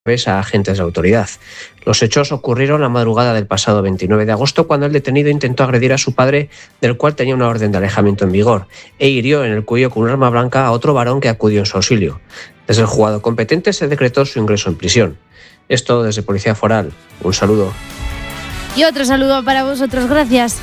a agentes de autoridad. Los hechos ocurrieron la madrugada del pasado 29 de agosto cuando el detenido intentó agredir a su padre, del cual tenía una orden de alejamiento en vigor, e hirió en el cuello con un arma blanca a otro varón que acudió en su auxilio. Desde el juzgado competente se decretó su ingreso en prisión. Esto desde Policía Foral. Un saludo. Y otro saludo para vosotros. Gracias.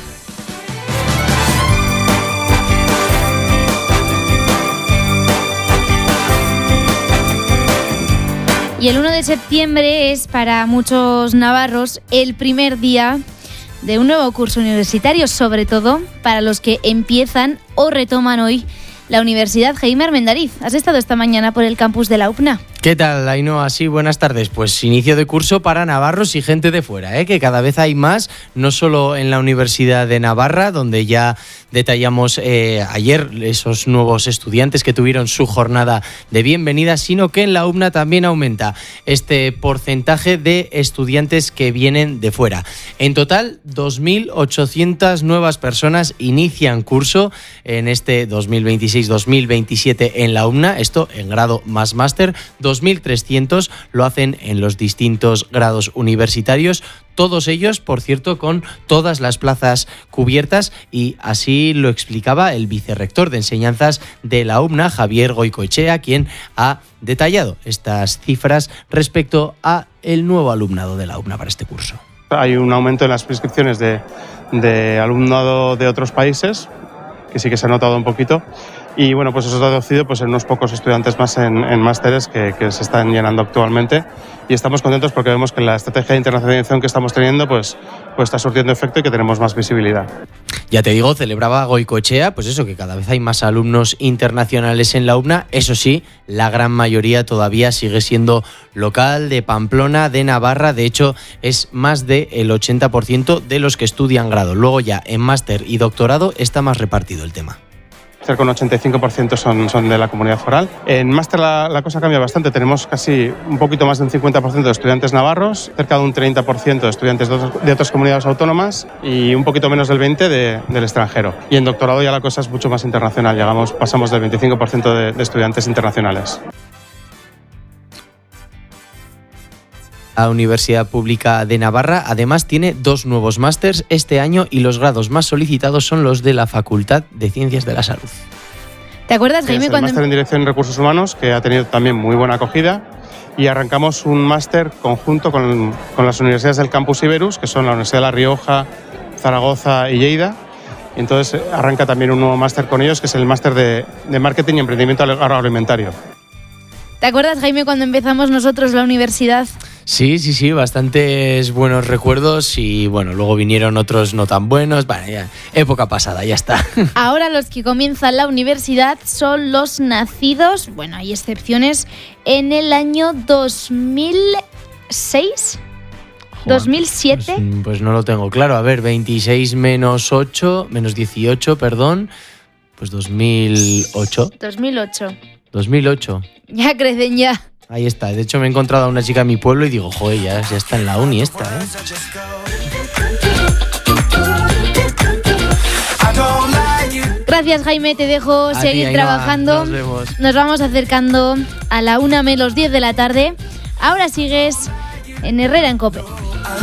Y el 1 de septiembre es para muchos navarros el primer día de un nuevo curso universitario, sobre todo para los que empiezan o retoman hoy la Universidad Jaime Armendariz. Has estado esta mañana por el campus de la UPNA. ¿Qué tal, Ainhoa? Sí, buenas tardes. Pues inicio de curso para navarros y gente de fuera, que cada vez hay más, no solo en la Universidad de Navarra, donde ya detallamos ayer esos nuevos estudiantes que tuvieron su jornada de bienvenida, sino que en la UPNA también aumenta este porcentaje de estudiantes que vienen de fuera. En total, 2.800 nuevas personas inician curso en este 2026-2027 en la UPNA, esto en grado más máster. 2.300 lo hacen en los distintos grados universitarios, todos ellos, por cierto, con todas las plazas cubiertas, y así lo explicaba el vicerrector de enseñanzas de la UPNA, Javier Goicoechea, quien ha detallado estas cifras respecto a el nuevo alumnado de la UPNA para este curso. Hay un aumento en las prescripciones de alumnado de otros países, que sí que se ha notado un poquito. Y bueno, pues eso se ha traducido en unos pocos estudiantes más en másteres que se están llenando actualmente, y estamos contentos porque vemos que la estrategia de internacionalización que estamos teniendo pues está surtiendo efecto y que tenemos más visibilidad. Ya te digo, celebraba Goicoechea, pues eso, que cada vez hay más alumnos internacionales en la UPNA. Eso sí, la gran mayoría todavía sigue siendo local, de Pamplona, de Navarra. De hecho, es más del 80% de los que estudian grado. Luego ya en máster y doctorado está más repartido el tema. Cerca de un 85% son de la comunidad foral. En máster la cosa cambia bastante. Tenemos casi un poquito más de un 50% de estudiantes navarros, cerca de un 30% de estudiantes de otras comunidades autónomas y un poquito menos del 20% del extranjero. Y en doctorado ya la cosa es mucho más internacional. Pasamos del 25% de estudiantes internacionales. La Universidad Pública de Navarra además tiene 2 nuevos másters este año, y los grados más solicitados son los de la Facultad de Ciencias de la Salud. ¿Te acuerdas, Jaime? El máster en Dirección y Recursos Humanos, que ha tenido también muy buena acogida, y arrancamos un máster conjunto con las universidades del Campus Iberus, que son la Universidad de La Rioja, Zaragoza y Lleida. Y entonces arranca también un nuevo máster con ellos, que es el máster de Marketing y Emprendimiento Agroalimentario. ¿Te acuerdas, Jaime, cuando empezamos nosotros la universidad? Sí, bastantes buenos recuerdos, y bueno, luego vinieron otros no tan buenos. Bueno, ya, época pasada, ya está. Ahora los que comienzan la universidad son los nacidos, bueno, hay excepciones, en el año 2006, 2007. Pues no lo tengo claro. A ver, 26 menos 8, menos 18, perdón, pues 2008. 2008. Ya crecen ya. Ahí está. De hecho, me he encontrado a una chica en mi pueblo y digo, joder, ya está en la uni esta, ¿eh? Gracias, Jaime. Te dejo seguir trabajando. Nos vemos. Nos vamos acercando a la 1:10 de la tarde. Ahora sigues en Herrera en COPE.